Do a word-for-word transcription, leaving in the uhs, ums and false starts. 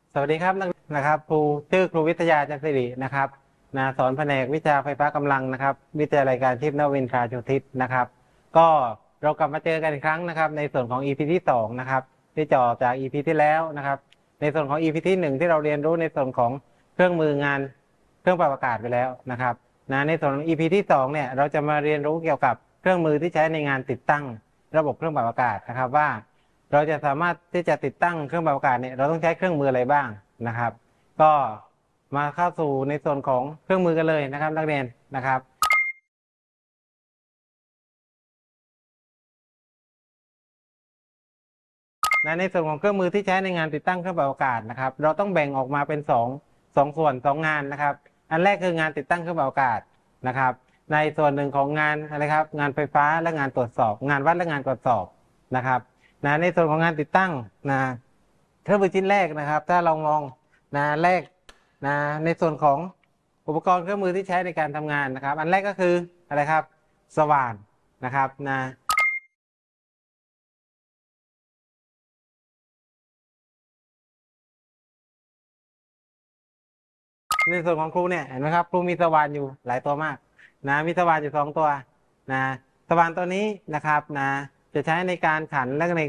สวัสดีครับนักนะครับครูชื่อครูวิทยาจันทร์สิรินะครับนะสอนแผนกวิชาไฟฟ้ากำลังนะครับวิทยาลัยการชีพนวินทราโยธินนะครับก็เรากลับมาเจอกันอีกครั้งนะครับในส่วนของ อี พี ที่สองนะครับที่จ่อจาก อี พี ที่แล้วนะครับในส่วนของ อี พี ที่หนึ่งที่เราเรียนรู้ในส่วนของเครื่องมืองานเครื่องปรับอากาศไปแล้วนะครับนะในส่วนของ อี พี ที่สองเนี่ยเราจะมาเรียนรู้เกี่ยวกับเครื่องมือที่ใช้ในงานติดตั้งระบบเครื่องปรับอากาศนะครับว่าเราจะสามารถที่จะติดตั้งเครื่องปรับอากาศเนี่ยเราต้องใช้เครื่องมืออะไรบ้างนะครับก็มาเข้าสู่ในส่วนของเครื่องมือกันเลยนะครับนักเรียนนะครับและในส่วนของเครื่องมือที่ใช้ในงานติดตั้งเครื่องปรับอากาศนะครับเราต้องแบ่งออกมาเป็นสองสองส่วนสองงานนะครับอันแรกคืองานติดตั้งเครื่องปรับอากาศนะครับในส่วนหนึ่งของงานอะไรครับงานไฟฟ้าและงานตรวจสอบงานวัดและงานตรวจสอบนะครับนะในส่วนของงานติดตั้งนะเครื่องมือชิ้นแรกนะครับถ้าเรามองนะแรกนะในส่วนของอุปกรณ์เครื่องมือที่ใช้ในการทำงานนะครับอันแรกก็คืออะไรครับสว่านนะครับนะ ในส่วนของครูเนี่ยเห็นไหมครับครูมีสว่านอยู่หลายตัวมากนะมีสว่านอยู่สองตัวนะสว่านตัวนี้นะครับนะจะใช้ในการขันและใน